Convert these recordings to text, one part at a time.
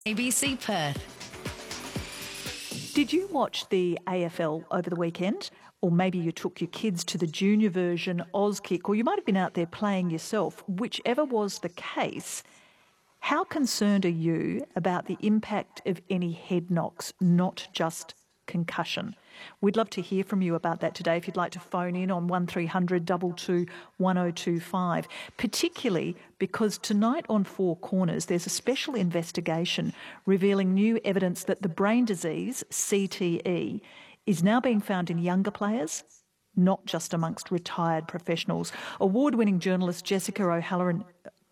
ABC Perth. Did you watch the AFL over the weekend? Or maybe you took your kids to the junior version Auskick, or you might have been out there playing yourself. Whichever was the case, how concerned are you about the impact of any head knocks, not just concussion? We'd love to hear from you about that today if you'd like to phone in on 1300 22 1025, particularly because tonight on Four Corners there's a special investigation revealing new evidence that the brain disease, CTE, is now being found in younger players, not just amongst retired professionals. Award-winning journalist Jessica Halloran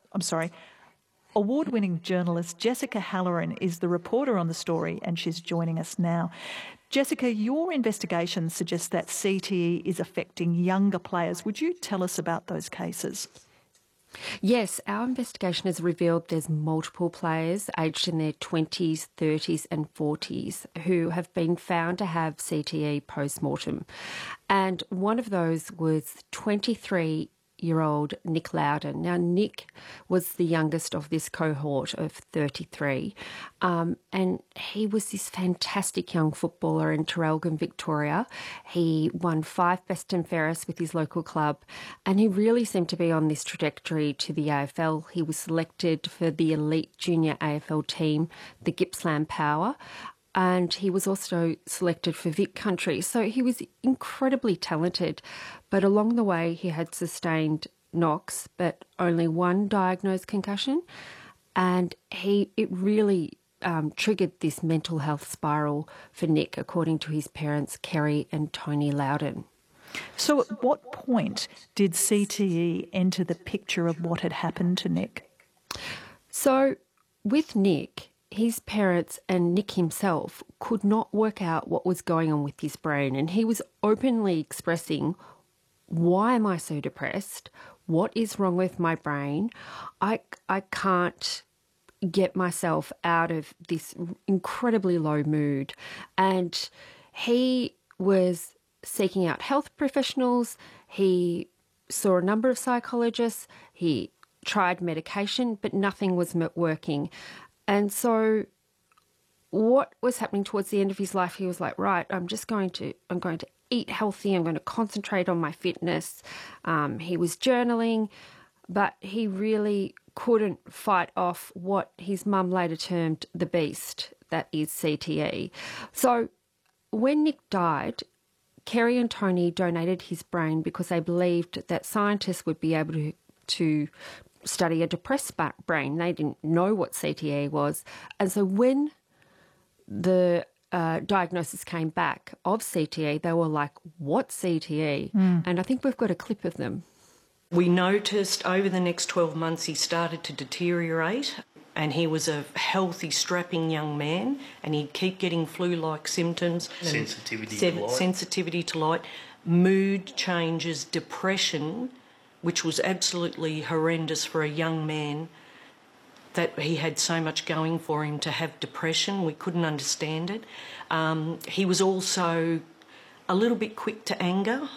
is the reporter on the story, and she's joining us now. Jessica, your investigation suggests that CTE is affecting younger players. Would you tell us about those cases? Yes, our investigation has revealed there's multiple players aged in their 20s, 30s and 40s who have been found to have CTE post-mortem. And one of those was 23-year-old Nick Loudon. Now, Nick was the youngest of this cohort of 33, and he was this fantastic young footballer in Traralgon, Victoria. He won 5 Best and Fairest with his local club, and he really seemed to be on this trajectory to the AFL. He was selected for the elite junior AFL team, the Gippsland Power, and he was also selected for Vic Country. So he was incredibly talented, but along the way he had sustained knocks, but only one diagnosed concussion, and it really triggered this mental health spiral for Nick, according to his parents, Kerry and Tony Loudon. So at what point did CTE enter the picture of what had happened to Nick? So with Nick, his parents and Nick himself could not work out what was going on with his brain, and he was openly expressing, why am I so depressed? What is wrong with my brain? I can't get myself out of this incredibly low mood. And he was seeking out health professionals. He saw a number of psychologists. He tried medication, but nothing was working. And so what was happening towards the end of his life, he was like, right, I'm going to eat healthy. I'm going to concentrate on my fitness. He was journaling, but he really couldn't fight off what his mum later termed the beast, that is CTE. So when Nick died, Kerry and Tony donated his brain because they believed that scientists would be able to study a depressed brain. They didn't know what CTE was. And so when the diagnosis came back of CTE, they were like, what CTE? And I think we've got a clip of them. We noticed over the next 12 months he started to deteriorate, and he was a healthy, strapping young man, and he'd keep getting flu-like symptoms. Sensitivity to light, mood changes, depression, which was absolutely horrendous for a young man, that he had so much going for him to have depression. We couldn't understand it. He was also a little bit quick to anger,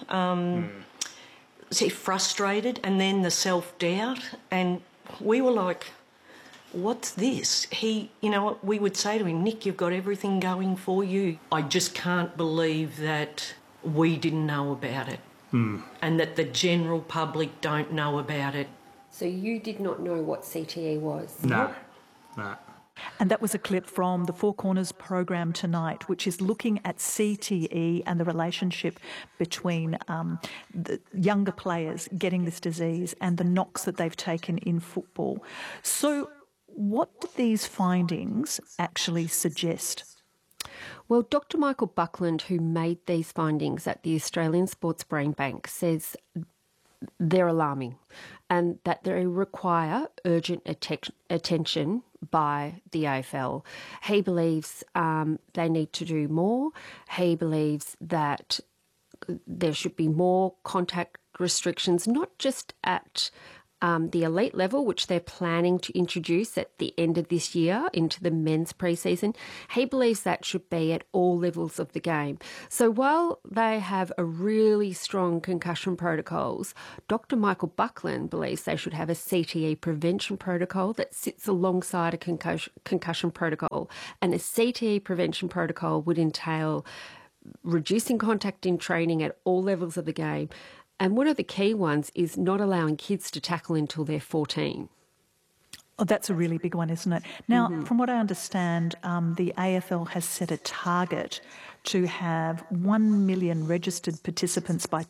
frustrated, and then the self-doubt. And we were like, what's this? We would say to him, Nick, you've got everything going for you. I just can't believe that we didn't know about it and that the general public don't know about it. So you did not know what CTE was? No. And that was a clip from the Four Corners program tonight, which is looking at CTE and the relationship between the younger players getting this disease and the knocks that they've taken in football. So what do these findings actually suggest? Well, Dr. Michael Buckland, who made these findings at the Australian Sports Brain Bank, says they're alarming and that they require urgent attention by the AFL. He believes they need to do more. He believes that there should be more contact restrictions, not just at the elite level, which they're planning to introduce at the end of this year into the men's pre-season, he believes that should be at all levels of the game. So while they have a really strong concussion protocols, Dr. Michael Buckland believes they should have a CTE prevention protocol that sits alongside a concussion protocol. And a CTE prevention protocol would entail reducing contact in training at all levels of the game. And one of the key ones is not allowing kids to tackle until they're 14. Oh, that's a really big one, isn't it? Now, from what I understand, the AFL has set a target to have 1 million registered participants by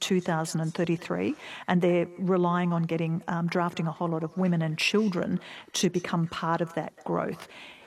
2033, and they're relying on getting drafting a whole lot of women and children to become part of that growth.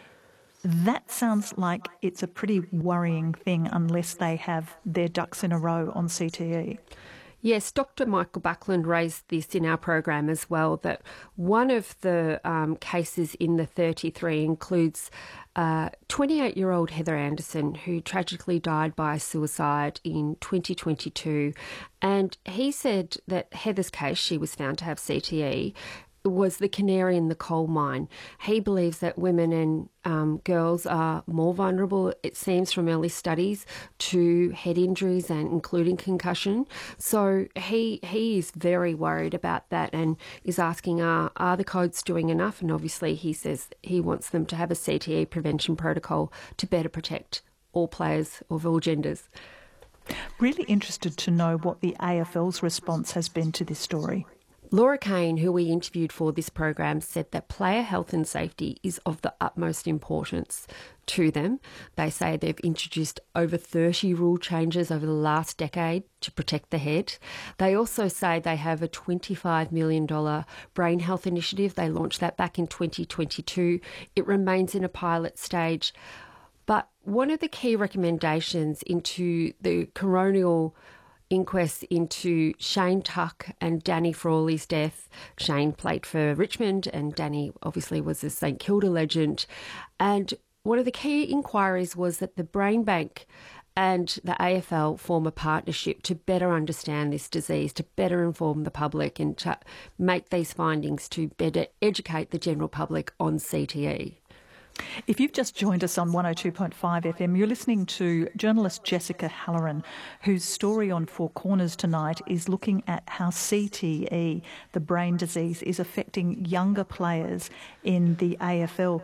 That sounds like it's a pretty worrying thing unless they have their ducks in a row on CTE. Yes, Dr. Michael Buckland raised this in our program as well, that one of the cases in the 33 includes 28-year-old Heather Anderson, who tragically died by suicide in 2022. And he said that Heather's case, she was found to have CTE, was the canary in the coal mine. He believes that women and girls are more vulnerable, it seems from early studies, to head injuries and including concussion. So he is very worried about that and is asking, are the codes doing enough? And obviously he says he wants them to have a CTE prevention protocol to better protect all players of all genders. Really interested to know what the AFL's response has been to this story. Laura Kane, who we interviewed for this program, said that player health and safety is of the utmost importance to them. They say they've introduced over 30 rule changes over the last decade to protect the head. They also say they have a $25 million brain health initiative. They launched that back in 2022. It remains in a pilot stage. But one of the key recommendations into the coronial inquest into Shane Tuck and Danny Frawley's death. Shane played for Richmond and Danny obviously was a St Kilda legend. And one of the key inquiries was that the Brain Bank and the AFL form a partnership to better understand this disease, to better inform the public and to make these findings to better educate the general public on CTE. If you've just joined us on 102.5 FM, you're listening to journalist Jessica Halloran, whose story on Four Corners tonight is looking at how CTE, the brain disease, is affecting younger players in the AFL.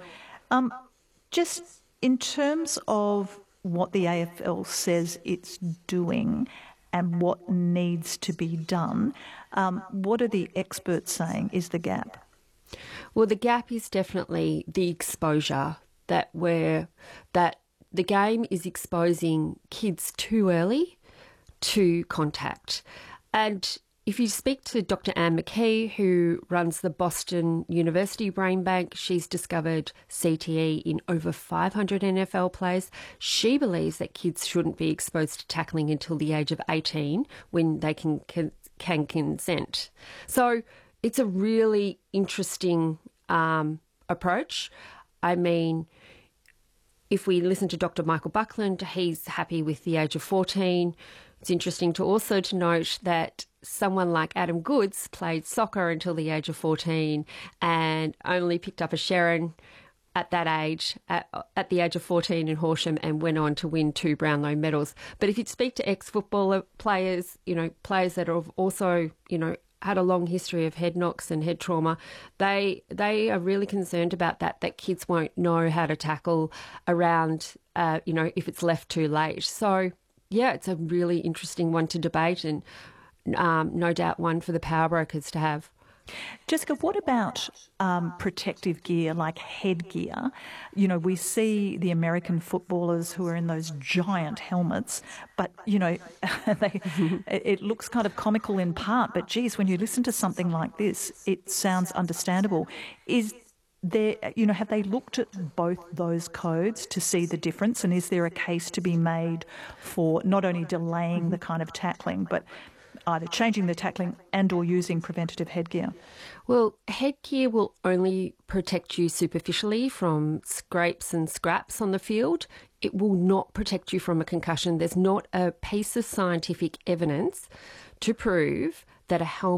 Just in terms of what the AFL says it's doing and what needs to be done, what are the experts saying is the gap? Well, the gap is definitely the exposure that the game is exposing kids too early to contact. And if you speak to Dr. Anne McKee, who runs the Boston University Brain Bank, she's discovered CTE in over 500 NFL players. She believes that kids shouldn't be exposed to tackling until the age of 18 when they can consent. So it's a really interesting approach. I mean, if we listen to Dr. Michael Buckland, he's happy with the age of 14. It's interesting to also to note that someone like Adam Goodes played soccer until the age of 14 and only picked up a Sherrin at that age, at the age of 14 in Horsham, and went on to win 2 Brownlow medals. But if you speak to ex-footballer players, players that have also, had a long history of head knocks and head trauma, they are really concerned about that kids won't know how to tackle around, if it's left too late. So, yeah, it's a really interesting one to debate and no doubt one for the power brokers to have. Jessica, what about protective gear like headgear? We see the American footballers who are in those giant helmets, but, it looks kind of comical in part, but geez, when you listen to something like this, it sounds understandable. Is there, have they looked at both those codes to see the difference? And is there a case to be made for not only delaying the kind of tackling, but either changing the tackling and or using preventative headgear? Well, headgear will only protect you superficially from scrapes and scraps on the field. It will not protect you from a concussion. There's not a piece of scientific evidence to prove that a helmet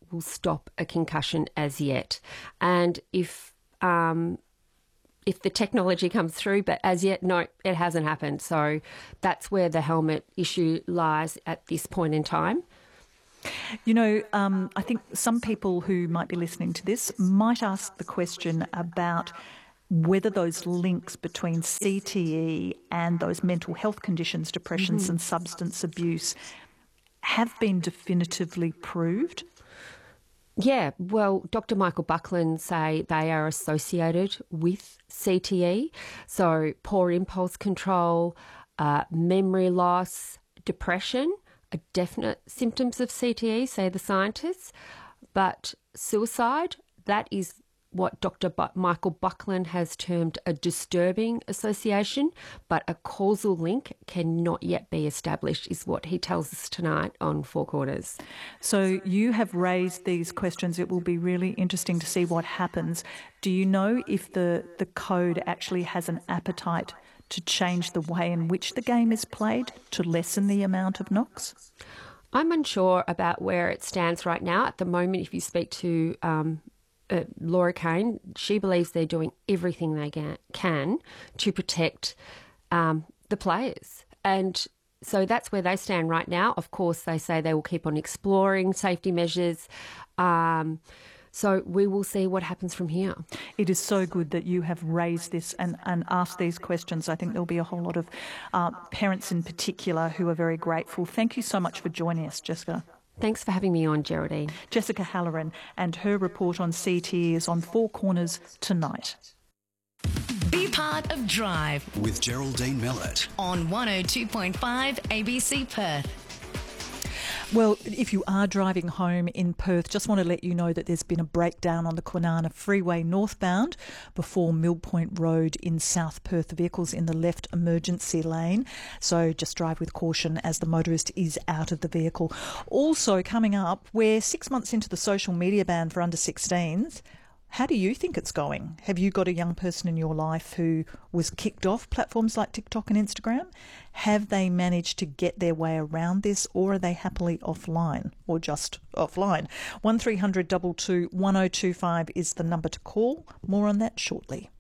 will stop a concussion as yet. And if the technology comes through, but as yet, no, it hasn't happened. So that's where the helmet issue lies at this point in time. You know, I think some people who might be listening to this might ask the question about whether those links between CTE and those mental health conditions, depressions and substance abuse, have been definitively proved. Yeah, well, Dr. Michael Buckland say they are associated with CTE. So poor impulse control, memory loss, depression are definite symptoms of CTE, say the scientists. But suicide, that is what Dr. Michael Buckland has termed a disturbing association, but a causal link cannot yet be established, is what he tells us tonight on Four Corners. So you have raised these questions. It will be really interesting to see what happens. Do you know if the code actually has an appetite to change the way in which the game is played to lessen the amount of knocks? I'm unsure about where it stands right now. At the moment, if you speak to Laura Kane, she believes they're doing everything they can to protect the players. And so that's where they stand right now. Of course, they say they will keep on exploring safety measures. So we will see what happens from here. It is so good that you have raised this and asked these questions. I think there'll be a whole lot of parents in particular who are very grateful. Thank you so much for joining us, Jessica. Thanks for having me on, Geraldine. Jessica Halloran, and her report on CTE is on Four Corners tonight. Be part of Drive with Geraldine Mellett on 102.5 ABC Perth. Well, if you are driving home in Perth, just want to let you know that there's been a breakdown on the Kwinana Freeway northbound before Mill Point Road in South Perth. Vehicles in the left emergency lane, so just drive with caution as the motorist is out of the vehicle. Also coming up, we're 6 months into the social media ban for under 16s. How do you think it's going? Have you got a young person in your life who was kicked off platforms like TikTok and Instagram? Have they managed to get their way around this, or are they happily offline or just offline? 1300 22 1025 is the number to call. More on that shortly.